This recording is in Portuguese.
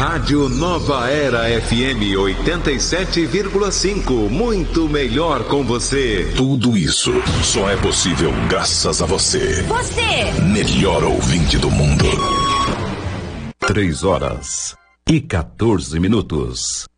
Rádio Nova Era FM 87,5. Muito melhor com você. Tudo isso só é possível graças a você. Você! Melhor ouvinte do mundo. 3 horas e 14 minutos.